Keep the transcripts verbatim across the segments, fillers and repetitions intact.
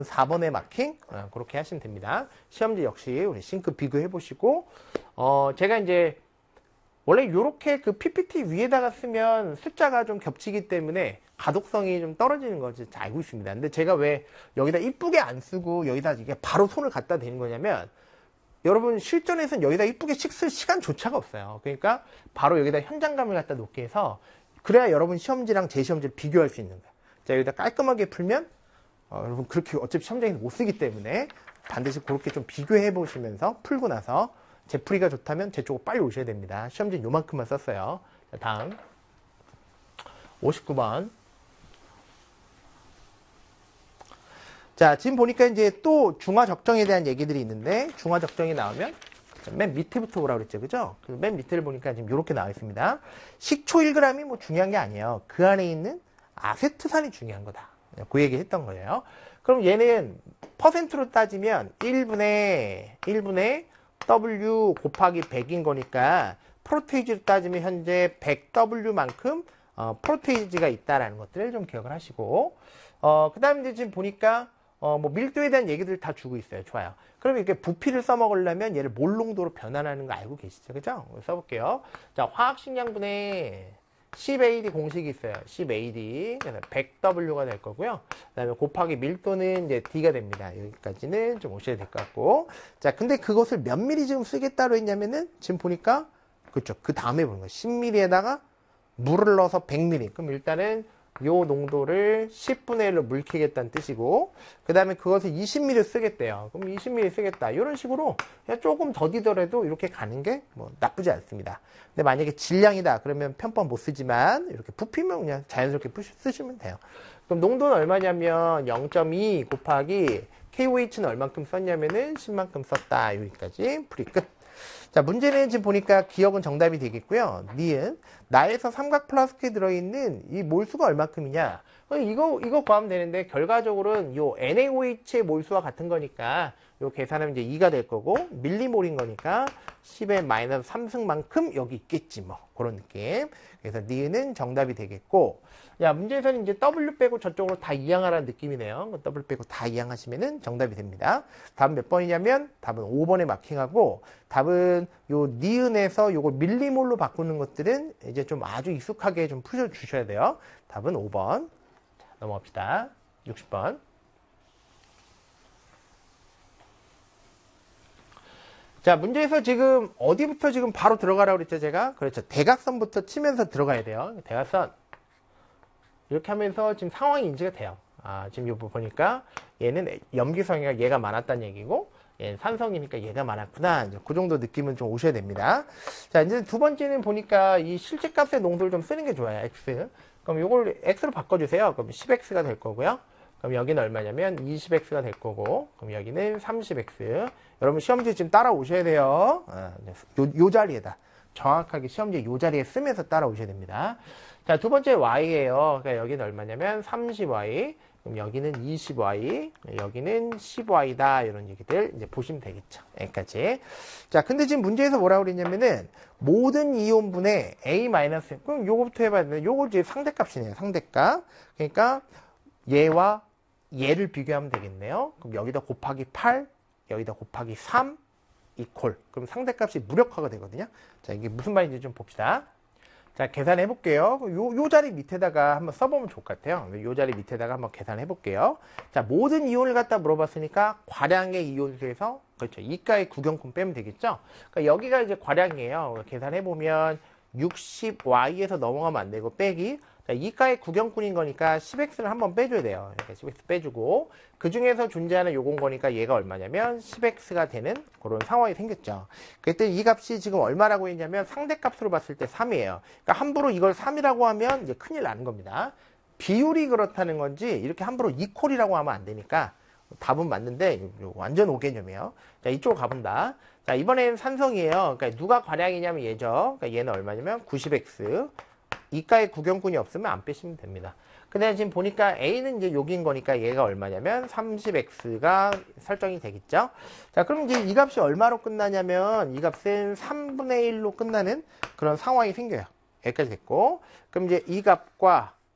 사 번의 마킹 어, 그렇게 하시면 됩니다. 시험지 역시 우리 싱크 비교해 보시고 어, 제가 이제 원래 이렇게 그 피피티 위에다가 쓰면 숫자가 좀 겹치기 때문에 가독성이 좀 떨어지는 거지 알고 있습니다. 근데 제가 왜 여기다 이쁘게 안 쓰고 여기다 이게 바로 손을 갖다 대는 거냐면 여러분 실전에서는 여기다 이쁘게 쓸 시간조차가 없어요. 그러니까 바로 여기다 현장감을 갖다 놓게 해서 그래야 여러분 시험지랑 제 시험지를 비교할 수 있는 거예요. 자, 여기다 깔끔하게 풀면 어, 여러분 그렇게 어차피 시험장에서 못 쓰기 때문에 반드시 그렇게 좀 비교해 보시면서 풀고 나서 제 풀이가 좋다면 제 쪽으로 빨리 오셔야 됩니다. 시험지는 요만큼만 썼어요. 자, 다음 오십구 번. 자, 지금 보니까 이제 또 중화적정에 대한 얘기들이 있는데 중화적정이 나오면 맨 밑에부터 보라고 그랬죠. 그죠? 맨 밑에를 보니까 지금 이렇게 나와 있습니다. 식초 일 그램이 뭐 중요한 게 아니에요. 그 안에 있는 아세트산이 중요한 거다. 그 얘기 했던 거예요. 그럼 얘는 퍼센트로 따지면 일 분의 일 분의 W 곱하기 백인 거니까 프로테이지로 따지면 현재 백 더블유만큼 어, 프로테이지가 있다라는 것들을 좀 기억을 하시고 어, 그 다음에 이제 지금 보니까 어, 뭐 밀도에 대한 얘기들을 다 주고 있어요. 좋아요. 그럼 이렇게 부피를 써먹으려면 얘를 몰농도로 변환하는 거 알고 계시죠? 그죠? 써볼게요. 자, 화학식량분의 십 에이 디 공식이 있어요. 십 에이 디. 그래서 백 더블유가 될 거고요. 그 다음에 곱하기 밀도는 이제 D가 됩니다. 여기까지는 좀 오셔야 될 것 같고. 자, 근데 그것을 몇 미리 지금 쓰겠다로 했냐면은 지금 보니까 그렇죠. 그 다음에 보는 거예요. 십 밀리리에다가 물을 넣어서 백 밀리리. 그럼 일단은 요 농도를 십분의 일로 물키겠다는 뜻이고, 그 다음에 그것을 이십 밀리리를 쓰겠대요. 그럼 이십 밀리리를 쓰겠다. 이런 식으로 그냥 조금 더디더라도 이렇게 가는 게 뭐 나쁘지 않습니다. 근데 만약에 질량이다. 그러면 편법 못 쓰지만 이렇게 부피면 그냥 자연스럽게 쓰시면 돼요. 그럼 농도는 얼마냐면 영 점 이 곱하기 케이오에이치는 얼만큼 썼냐면은 십만큼 썼다. 여기까지 풀이 끝. 자, 문제는 지금 보니까 기억은 정답이 되겠고요. 니은 나에서 삼각 플라스크에 들어있는 이 몰수가 얼마큼이냐. 이거 이거 구하면 되는데 결과적으로는 요 엔에이오에이치의 몰수와 같은 거니까 요 계산하면 이제 이가 될 거고 밀리몰인 거니까 십의 마이너스 삼승만큼 여기 있겠지 뭐 그런 느낌. 그래서 니은은 정답이 되겠고, 야 문제에서는 이제 W 빼고 저쪽으로 다 이항하라는 느낌이네요. W 빼고 다 이항하시면은 정답이 됩니다. 답은 몇 번이냐면 답은 오 번에 마킹하고, 답은 요 니은에서 요걸 밀리몰로 바꾸는 것들은 이제 좀 아주 익숙하게 좀 푸셔 주셔야 돼요. 답은 오 번. 자, 넘어갑시다. 육십 번. 자, 문제에서 지금 어디부터 지금 바로 들어가라고 그랬죠, 제가? 그렇죠. 대각선부터 치면서 들어가야 돼요. 대각선. 이렇게 하면서 지금 상황이 인지가 돼요. 아, 지금 요거 보니까 얘는 염기성이가 얘가 많았다는 얘기고, 얘는 산성이니까 얘가 많았구나. 이제 그 정도 느낌은 좀 오셔야 됩니다. 자, 이제 두 번째는 보니까 이 실제 값의 농도를 좀 쓰는 게 좋아요. X. 그럼 요걸 X로 바꿔주세요. 그럼 십 엑스가 될 거고요. 그럼 여기는 얼마냐면 이십 엑스가 될 거고, 그럼 여기는 삼십 엑스. 여러분 시험지 지금 따라오셔야 돼요. 아, 요, 요 자리에다. 정확하게 시험지 요 자리에 쓰면서 따라오셔야 됩니다. 자, 두 번째 Y예요. 그러니까 여기는 얼마냐면 삼십 와이. 그럼 여기는 이십 와이. 여기는 십 와이다. 이런 얘기들 이제 보시면 되겠죠. 여기까지. 자, 근데 지금 문제에서 뭐라고 그랬냐면은 모든 이온분의 A 마이너스. 그럼 요거부터 해봐야 되는데 요거 이제 상대값이네요. 상대값. 그러니까 얘와 얘를 비교하면 되겠네요. 그럼 여기다 곱하기 팔, 여기다 곱하기 삼, 이퀄. 그럼 상대값이 무력화가 되거든요. 자, 이게 무슨 말인지 좀 봅시다. 자, 계산해 볼게요. 요, 요 자리 밑에다가 한번 써보면 좋을 것 같아요. 요 자리 밑에다가 한번 계산해 볼게요. 자, 모든 이온을 갖다 물어봤으니까 과량의 이온수에서, 그렇죠. 이가의 구경꾼 빼면 되겠죠. 그러니까 여기가 이제 과량이에요. 계산해 보면 육십 와이에서 넘어가면 안 되고 빼기. 자, 이가의 구경꾼인 거니까 십 엑스를 한번 빼줘야 돼요. 그러니까 십 엑스 빼주고, 그 중에서 존재하는 요건 거니까 얘가 얼마냐면 십 엑스가 되는 그런 상황이 생겼죠. 그때 이 값이 지금 얼마라고 했냐면 상대값으로 봤을 때 삼이에요. 그러니까 함부로 이걸 삼이라고 하면 이제 큰일 나는 겁니다. 비율이 그렇다는 건지 이렇게 함부로 이퀄이라고 하면 안 되니까 답은 맞는데 완전 오개념이에요. 자, 이쪽으로 가본다. 자, 이번엔 산성이에요. 그러니까 누가 과량이냐면 얘죠. 그러니까 얘는 얼마냐면 구십 엑스. 이가의 구경꾼이 없으면 안 빼시면 됩니다. 근데 지금 보니까 A는 이제 여기인 거니까 얘가 얼마냐면 삼십 엑스가 설정이 되겠죠. 자, 그럼 이제 이 값이 얼마로 끝나냐면 이 값은 삼분의 일로 끝나는 그런 상황이 생겨요. 여기까지 됐고, 그럼 이제 이 값과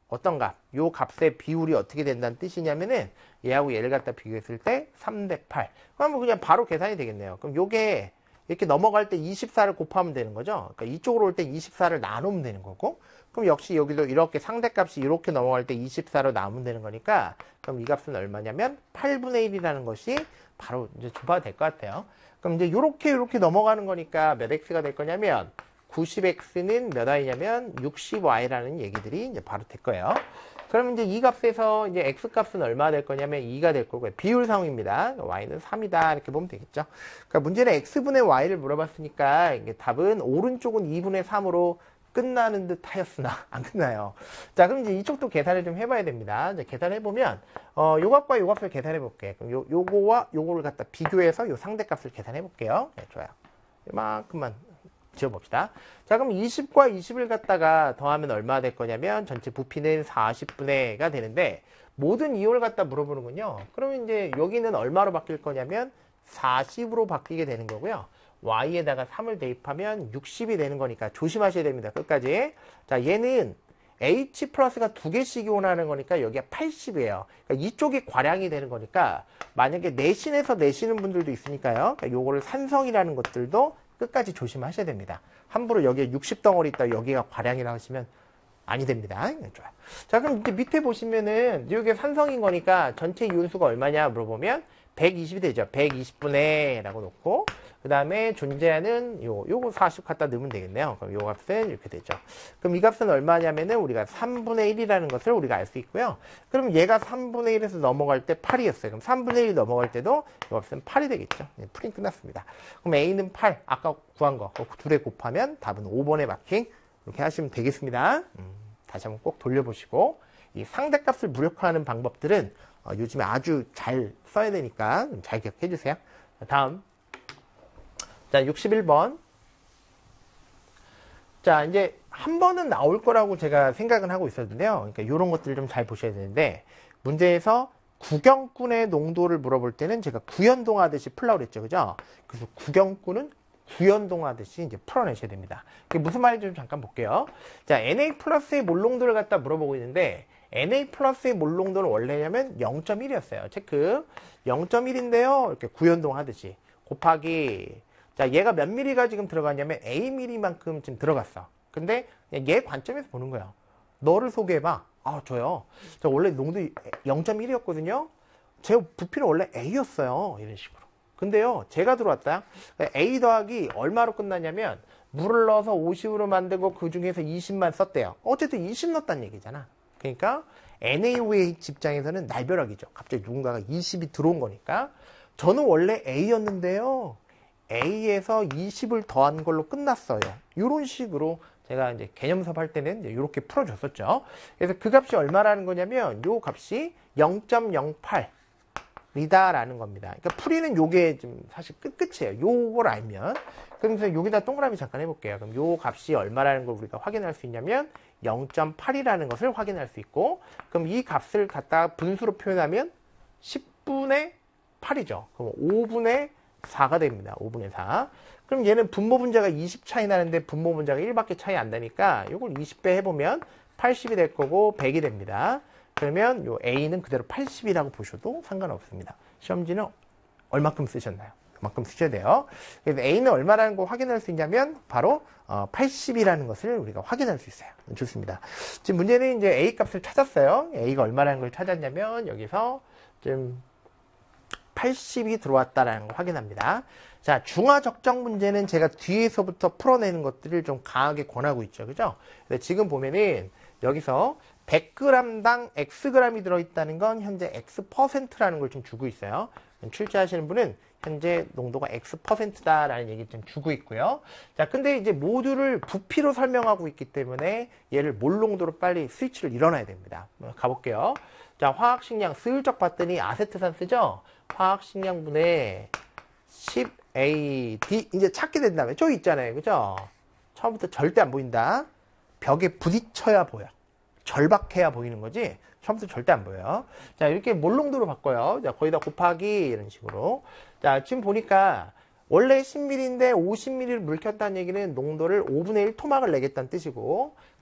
어떤 값, 요 값의 비율이 어떻게 된다는 뜻이냐면은 얘하고 얘를 갖다 비교했을 때 삼 대 팔. 그러면 그냥 바로 계산이 되겠네요. 그럼 요게 이렇게 넘어갈 때 이십사를 곱하면 되는 거죠. 그러니까 이쪽으로 올 때 이십사를 나누면 되는 거고, 그럼 역시 여기도 이렇게 상대값이 이렇게 넘어갈 때 이십사로 나누면 되는 거니까, 그럼 이 값은 얼마냐면 팔분의 일이라는 것이 바로 이제 주파가 될 것 같아요. 그럼 이제 요렇게 요렇게 넘어가는 거니까 몇 x가 될 거냐면 구십 엑스는 몇 와이냐면 육십 와이라는 얘기들이 이제 바로 될 거예요. 그러면 이제 이 값에서 이제 x 값은 얼마 될 거냐면 이가 될 거고요. 비율상입니다. y는 삼이다. 이렇게 보면 되겠죠. 그러니까 문제는 x분의 y를 물어봤으니까 이게 답은 오른쪽은 이분의 삼으로 끝나는 듯 하였으나 안 끝나요. 자, 그럼 이제 이쪽도 계산을 좀 해봐야 됩니다. 이제 계산해보면 어, 요 값과 요 값을 계산해볼게요. 그럼 요, 요거와 요거를 갖다 비교해서 요 상대값을 계산해볼게요. 네, 좋아요. 이만큼만 지워봅시다. 자, 그럼 이십과 이십을 갖다가 더하면 얼마 될 거냐면 전체 부피는 사십분의가 되는데 모든 이유를 갖다 물어보는군요. 그러면 이제 여기는 얼마로 바뀔 거냐면 사십으로 바뀌게 되는 거고요. y에다가 삼을 대입하면 육십이 되는 거니까 조심하셔야 됩니다. 끝까지. 자, 얘는 h 플러스가 두 개씩이 오나는 거니까 여기가 팔십이에요. 그러니까 이쪽이 과량이 되는 거니까 만약에 내신에서 내시는 분들도 있으니까요. 그러니까 요거를 산성이라는 것들도 끝까지 조심하셔야 됩니다. 함부로 여기에 육십 덩어리 있다 여기가 과량이라고 하시면 아니 됩니다. 좋아요. 자, 그럼 이제 밑에 보시면은 이게 산성인 거니까 전체 이온수가 얼마냐 물어보면 백이십이 되죠. 백이십분의 라고 놓고 그 다음에 존재하는 요, 요거 사십 갖다 넣으면 되겠네요. 그럼 요 값은 이렇게 되죠. 그럼 이 값은 얼마냐면은 우리가 삼분의 일이라는 것을 우리가 알 수 있고요. 그럼 얘가 삼분의 일에서 넘어갈 때 팔이었어요. 그럼 삼분의 일 넘어갈 때도 요 값은 팔이 되겠죠. 네, 풀이 끝났습니다. 그럼 A는 팔, 아까 구한 거, 둘에 곱하면 답은 오 번의 마킹. 이렇게 하시면 되겠습니다. 음, 다시 한번 꼭 돌려보시고, 이 상대값을 무력화하는 방법들은 어, 요즘에 아주 잘 써야 되니까 잘 기억해 주세요. 다음. 자, 육십일 번. 자, 이제 한 번은 나올 거라고 제가 생각은 하고 있었는데요. 그러니까 이런 것들을 좀 잘 보셔야 되는데, 문제에서 구경꾼의 농도를 물어볼 때는 제가 구연동 하듯이 풀라고 그랬죠. 그죠? 그래서 구경꾼은 구연동 하듯이 이제 풀어내셔야 됩니다. 그게 무슨 말인지 좀 잠깐 볼게요. 자, 엔 에이 플러스의 몰농도를 갖다 물어보고 있는데, 엔 에이 플러스의 몰농도는 원래냐면 영 점 일이었어요. 체크. 영 점 일인데요. 이렇게 구연동 하듯이. 곱하기. 자, 얘가 몇 미리가 지금 들어갔냐면 A 미리만큼 지금 들어갔어. 근데 얘 관점에서 보는 거야. 너를 소개해봐. 아, 저요. 저 원래 농도 영 점 일이었거든요. 제 부피는 원래 A였어요. 이런 식으로. 근데요, 제가 들어왔다. A 더하기 얼마로 끝나냐면 물을 넣어서 오십으로 만들고 그 중에서 이십만 썼대요. 어쨌든 이십 넣었다는 얘기잖아. 그러니까 엔 에이 오 에이치 입장에서는 날벼락이죠. 갑자기 누군가가 이십이 들어온 거니까. 저는 원래 A였는데요. A에서 이십을 더한 걸로 끝났어요. 이런 식으로 제가 이제 개념 수업 할 때는 이렇게 풀어줬었죠. 그래서 그 값이 얼마라는 거냐면 요 값이 영 점 영팔이다라는 겁니다. 그러니까 풀이는 요게 좀 사실 끝끝이에요. 요걸 알면. 그래서 여기다 동그라미 잠깐 해볼게요. 그럼 요 값이 얼마라는 걸 우리가 확인할 수 있냐면 영 점 팔이라는 것을 확인할 수 있고, 그럼 이 값을 갖다가 분수로 표현하면 십분의 팔이죠. 그럼 오분의 사가 됩니다. 오분의 사. 그럼 얘는 분모 분자가 이십 차이 나는데 분모 분자가 일밖에 차이 안 나니까 이걸 이십 배 해보면 팔십이 될 거고 백이 됩니다. 그러면 요 A는 그대로 팔십이라고 보셔도 상관없습니다. 시험지는 얼마큼 쓰셨나요? 그만큼 쓰셔야 돼요. 그래서 A는 얼마라는 거 확인할 수 있냐면 바로 어, 팔십이라는 것을 우리가 확인할 수 있어요. 좋습니다. 지금 문제는 이제 A 값을 찾았어요. A가 얼마라는 걸 찾았냐면 여기서 좀 팔십이 들어왔다라는 걸 확인합니다. 자, 중화 적정 문제는 제가 뒤에서부터 풀어내는 것들을 좀 강하게 권하고 있죠. 그죠? 지금 보면은 여기서 백 그램당 Xg이 들어있다는 건 현재 X%라는 걸 좀 주고 있어요. 출제하시는 분은 현재 농도가 X%다라는 얘기를 좀 주고 있고요. 자, 근데 이제 모두를 부피로 설명하고 있기 때문에 얘를 몰농도로 빨리 스위치를 일어나야 됩니다. 가볼게요. 자, 화학식량 슬쩍 봤더니 아세트산 쓰죠? 화학식량분의 십 에이 디 이제 찾게 된다면 저기 있잖아요. 그죠? 처음부터 절대 안 보인다. 벽에 부딪혀야 보여. 절박해야 보이는 거지. 처음부터 절대 안 보여요. 자, 이렇게 몰농도로 바꿔요. 자, 거기다 곱하기 이런 식으로. 자, 지금 보니까 원래 십 밀리리터인데 오십 밀리리터를 물 켰다는 얘기는 농도를 오분의 일 토막을 내겠다는 뜻이고,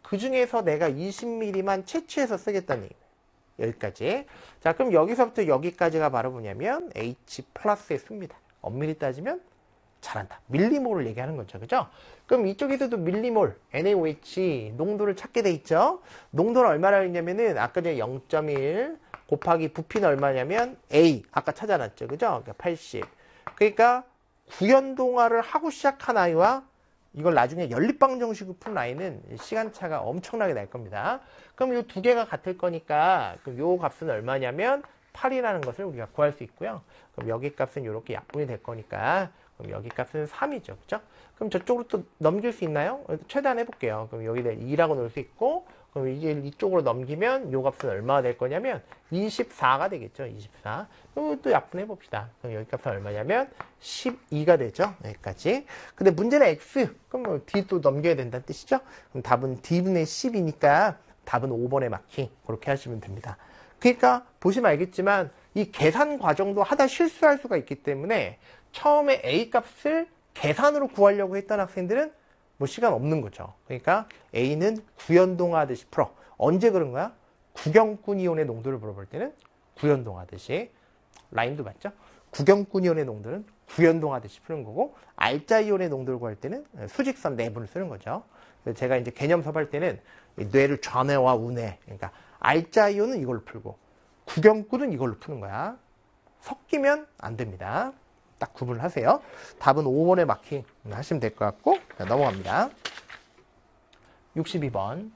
그 중에서 내가 이십 밀리리터만 채취해서 쓰겠다는 얘기예요. 여기까지. 자, 그럼 여기서부터 여기까지가 바로 뭐냐면 H 플러스의 수입니다. 엄밀히 따지면 잘한다. 밀리몰을 얘기하는 거죠. 그죠? 그럼 이쪽에서도 밀리몰, 엔에이오에이치 농도를 찾게 돼 있죠. 농도는 얼마나 있냐면은 아까 전에 영 점 일 곱하기 부피는 얼마냐면 A. 아까 찾아놨죠. 그죠? 그러니까 팔십. 그러니까 구연동화를 하고 시작한 아이와 이걸 나중에 연립방 정식으로 푼 아이는 시간차가 엄청나게 날 겁니다. 그럼 이 두 개가 같을 거니까 그럼 요 값은 얼마냐면 팔이라는 것을 우리가 구할 수 있고요. 그럼 여기 값은 이렇게 약분이 될 거니까 그럼 여기 값은 삼이죠. 그죠? 그럼 저쪽으로 또 넘길 수 있나요? 최대한 해볼게요. 그럼 여기다 이라고 넣을 수 있고 그럼 이제 이쪽으로 넘기면 요 값은 얼마가 될 거냐면 이십사가 되겠죠. 이십사. 그럼 또 약분해 봅시다. 그럼 여기 값은 얼마냐면 십이가 되죠. 여기까지. 근데 문제는 x. 그럼 뭐 d 또 넘겨야 된다는 뜻이죠. 그럼 답은 d분의 십이니까 답은 오 번에 마킹. 그렇게 하시면 됩니다. 그러니까 보시면 알겠지만 이 계산 과정도 하다 실수할 수가 있기 때문에 처음에 a 값을 계산으로 구하려고 했던 학생들은 뭐 시간 없는 거죠. 그러니까 A는 구연동하듯이 풀어. 언제 그런 거야? 구경꾼 이온의 농도를 물어볼 때는 구연동하듯이. 라임도 맞죠? 구경꾼 이온의 농도는 구연동하듯이 푸는 거고 알자 이온의 농도를 구할 때는 수직선 내분을 쓰는 거죠. 그래서 제가 이제 개념 수업할 때는 뇌를 좌뇌와 우뇌. 그러니까 알자 이온은 이걸로 풀고 구경꾼은 이걸로 푸는 거야. 섞이면 안 됩니다. 딱 구분을 하세요. 답은 오 번에 마킹 하시면 될 것 같고 자, 넘어갑니다. 육십이 번.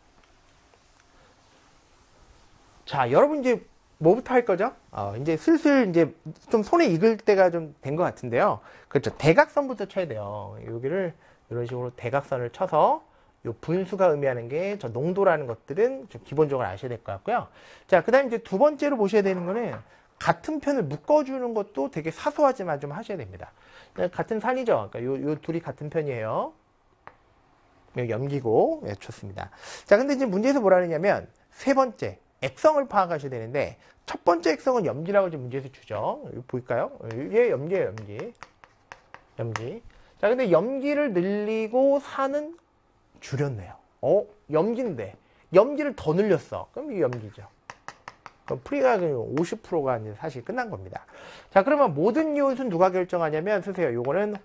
자, 여러분 이제 뭐부터 할 거죠? 어, 이제 슬슬 이제 좀 손에 익을 때가 좀 된 것 같은데요. 그렇죠. 대각선부터 쳐야 돼요. 여기를 이런 식으로 대각선을 쳐서 요 분수가 의미하는 게 저 농도라는 것들은 좀 기본적으로 아셔야 될 것 같고요. 자, 그 다음에 이제 두 번째로 보셔야 되는 거는 같은 편을 묶어주는 것도 되게 사소하지만 좀 하셔야 됩니다. 같은 산이죠. 그러니까 요, 요 둘이 같은 편이에요. 염기고, 네, 좋습니다. 자, 근데 이제 문제에서 뭐라 그러냐면, 세 번째, 액성을 파악하셔야 되는데, 첫 번째 액성은 염기라고 이제 문제에서 주죠. 이거 보일까요? 이게 염기예요, 염기. 염기. 자, 근데 염기를 늘리고 산은 줄였네요. 어? 염기인데, 염기를 더 늘렸어. 그럼 이게 염기죠. 프리가 오십 퍼센트가 이제 사실 끝난 겁니다. 자, 그러면 모든 이온수는 누가 결정하냐면 쓰세요. 요거는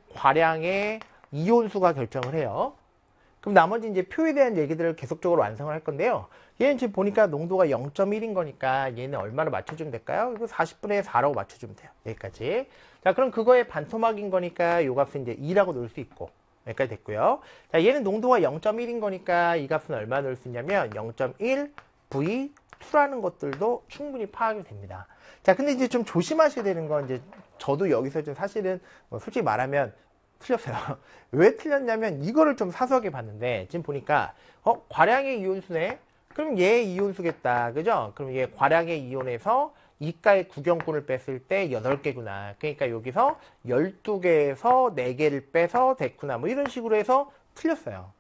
과량의 이온수가 결정을 해요. 그럼 나머지 이제 표에 대한 얘기들을 계속적으로 완성을 할 건데요. 얘는 지금 보니까 농도가 영 점 일인 거니까 얘는 얼마로 맞춰주면 될까요? 이거 사십분의 사라고 맞춰주면 돼요. 여기까지. 자, 그럼 그거의 반토막인 거니까 요 값은 이제 이라고 넣을 수 있고. 여기까지 됐고요. 자, 얘는 농도가 영 점 일인 거니까 이 값은 얼마 넣을 수 있냐면 영 점 일 브이 투라는 것들도 충분히 파악이 됩니다. 자, 근데 이제 좀 조심하셔야 되는 건 이제 저도 여기서 좀 사실은 뭐 솔직히 말하면 틀렸어요. 왜 틀렸냐면 이거를 좀 사소하게 봤는데 지금 보니까 어 과량의 이온수네. 그럼 얘 이온수겠다. 그죠? 그럼 얘 과량의 이온에서 이가의 구경꾼을 뺐을 때 여덟 개구나. 그러니까 여기서 열두 개에서 네 개를 빼서 됐구나. 뭐 이런 식으로 해서 틀렸어요.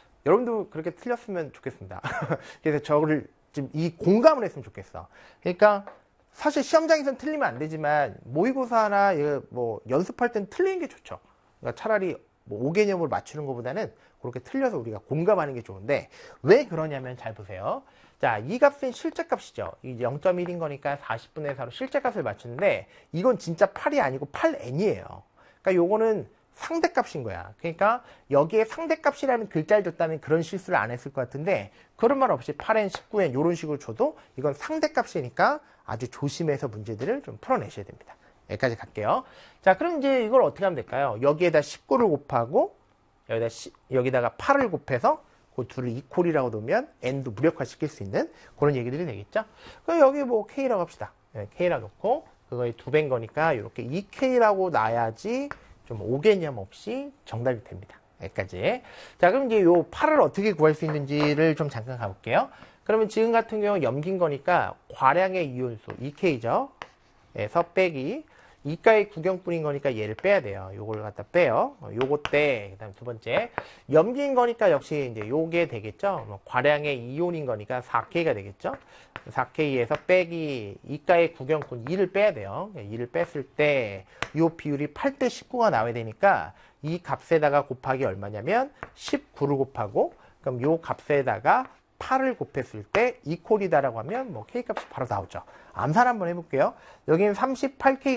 여러분도 그렇게 틀렸으면 좋겠습니다. 그래서 저를 지금 이 공감을 했으면 좋겠어. 그러니까 사실 시험장에서는 틀리면 안 되지만 모의고사나 뭐 연습할 땐 틀리는 게 좋죠. 그러니까 차라리 뭐 오 개념으로 맞추는 것보다는 그렇게 틀려서 우리가 공감하는 게 좋은데 왜 그러냐면 잘 보세요. 자, 이 값은 실제값이죠. 이 영 점 일인 거니까 사십분의 사로 실제값을 맞추는데 이건 진짜 팔이 아니고 팔 엔이에요. 그러니까 요거는 상대값인 거야. 그러니까 여기에 상대값이라는 글자를 줬다면 그런 실수를 안 했을 것 같은데 그런 말 없이 팔 엔, 십구 엔 이런 식으로 줘도 이건 상대값이니까 아주 조심해서 문제들을 좀 풀어내셔야 됩니다. 여기까지 갈게요. 자, 그럼 이제 이걸 어떻게 하면 될까요? 여기에다 십구를 곱하고 여기다 시, 여기다가 팔을 곱해서 그 둘을 이퀄이라고 놓으면 n도 무력화시킬 수 있는 그런 얘기들이 되겠죠. 그럼 여기 뭐 k라고 합시다. k라고 놓고 그거의 두 배인 거니까 이렇게 이 케이라고 놔야지 좀 오개념 없이 정답이 됩니다. 여기까지. 자, 그럼 이제 요 팔을 어떻게 구할 수 있는지를 좀 잠깐 가볼게요. 그러면 지금 같은 경우 염긴 거니까 과량의 이온수 이 케이죠. 에서 빼기 이가의 구경뿐인 거니까 얘를 빼야 돼요. 요걸 갖다 빼요. 요거 때 그다음 두 번째 염기인 거니까 역시 이제 요게 되겠죠. 뭐 과량의 이온인 거니까 사 케이가 되겠죠. 사 케이에서 빼기 이가의 구경꾼 이를 빼야 돼요. 이를 뺐을 때 요 비율이 팔 대 십구가 나와야 되니까 이 값에다가 곱하기 얼마냐면 십구를 곱하고 그럼 요 값에다가 팔을 곱했을 때 이퀄이다라고 하면 뭐 K값이 바로 나오죠. 암산 한번 해볼게요. 여기는 삼십팔 K